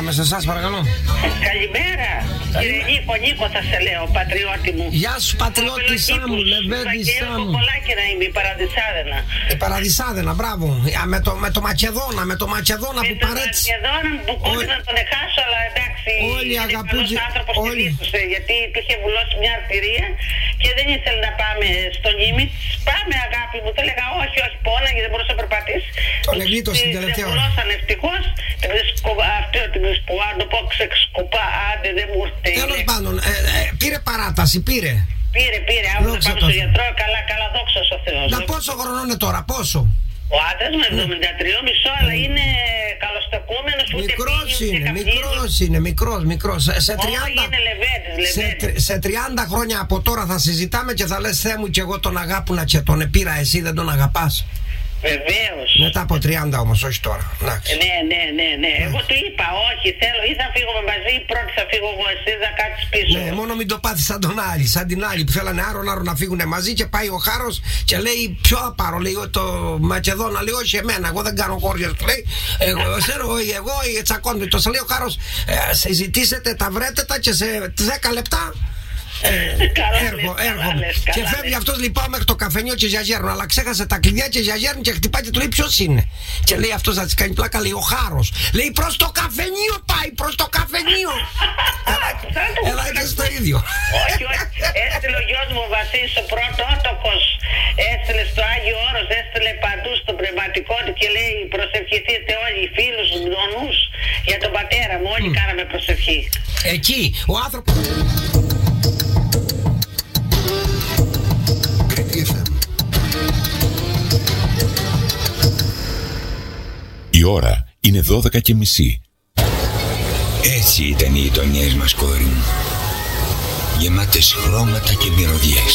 πάμε σε εσάς παρακαλώ. Καλημέρα. Κύριε Νίκο, θα σε λέω, πατριώτη μου. Γεια σου πατριώτησά μου, λεβέντησά μου. Κοκολάκι να είμαι, η Παραδεισάδενα. Η Παραδεισάδενα, μπράβο. Με το Μακεδόνα, που παρέτησε. Με τον Μακεδόνα που κόβει να τον εχάσω, αλλά εντάξει. Όλοι αγαπούν. Όλοι. Γιατί του είχε βουλώσει μια αρτηρία και δεν ήθελε να πάμε στον Νίμη. Πάμε αγάπη μου, του έλεγα όχι, πόνα γιατί δεν μπορούσε να περπατήσει. Τον εγλίτωσε την τελευταία ώρα. Την βουλώσαν ευτυχώς. Την ξεσκοπά, το πω ξεσκοπά, άντε δεν μου ήρθε. Τέλος πάντων, πήρε παράταση, πήρε. Πήρε, άμα θα πάμε στο γιατρό, καλά, δόξα στο Θεό. Να πόσο χρόνο είναι τώρα, πόσο? Ο άντρας μου 73,5, αλλά είναι καλοστεκούμενος, ούτε μικρός. Σε 30, είναι λεβέντης. σε 30 χρόνια από τώρα θα συζητάμε και θα λες Θεέ μου και εγώ τον αγάπουνα και τον επήρα, εσύ δεν τον αγαπάς. Βεβαίως. Μετά από 30 όμως, όχι τώρα. Ναι. Εγώ του είπα, όχι, θέλω ή θα φύγουμε μαζί ή πρώτη θα φύγω εγώ, εσύ θα κάτσεις πίσω. Ναι, μόνο μην το πάθεις σαν την άλλη που θέλανε άρο να φύγουν μαζί και πάει ο Χάρος και λέει ποιο θα πάρω, λέει το Μακεδόνα, λέει όχι εμένα, εγώ δεν κάνω χώριες, λέει εγώ τσακώνομαι, το λέει ο Χάρος, συζητήσετε, τα βρέτε τα και σε 10 λεπτά. Έργο. Και φεύγει αυτός λοιπόν μέχρι το καφενείο και ζιαζέρνουν. Αλλά ξέχασε τα κλειδιά και ζιαζέρνουν και χτυπάει και του λέει ποιος είναι. Και λέει αυτός να της κάνει πλάκα, λέει ο Χάρος. Λέει προς το καφενείο πάει, προς το καφενείο. Έλα και στο ίδιο. Όχι, έστειλε ο γιος μου ο Βασίλης ο πρωτότοκος. Έστειλε στο Άγιο Όρος, έστειλε παντού στο πνευματικό του και λέει προσευχηθείτε όλοι οι φίλους νονούς για τον πατέρα μου. Όλοι κάναμε προσευχή. Εκεί ο άνθρωπος. Η ώρα είναι 12:30. Έτσι ήταν οι γειτονιές μας, κόρη μου. Γεμάτες χρώματα και μυρωδιές.